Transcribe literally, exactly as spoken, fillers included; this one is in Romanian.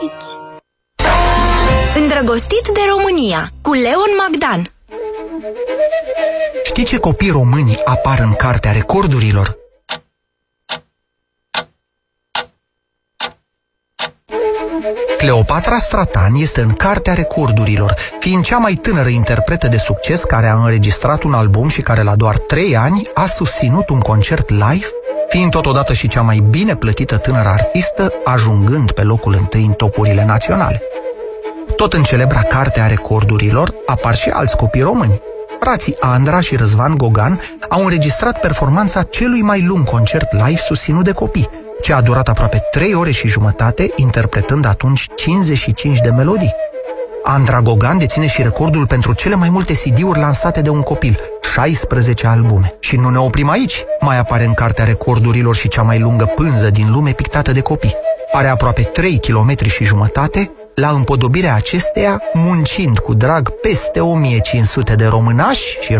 Îndrăgostit de România, cu Leon Magdan. Știi ce copii români apar în Cartea Recordurilor? Cleopatra Stratan este în Cartea Recordurilor, fiind cea mai tânără interpretă de succes care a înregistrat un album și care la doar trei ani a susținut un concert live, fiind totodată și cea mai bine plătită tânără artistă, ajungând pe locul întâi în topurile naționale. Tot în celebra Cartea Recordurilor apar și alți copii români. Frații Andra și Răzvan Gogan au înregistrat performanța celui mai lung concert live susținut de copii, ce a durat aproape trei ore și jumătate, interpretând atunci cincizeci și cinci de melodii. Andra Gogan deține și recordul pentru cele mai multe C D-uri lansate de un copil, șaisprezece albume. Și nu ne oprim aici, mai apare în Cartea Recordurilor și cea mai lungă pânză din lume pictată de copii. Are aproape trei kilometri și jumătate, la împodobirea acesteia muncind cu drag peste o mie cinci sute de românași și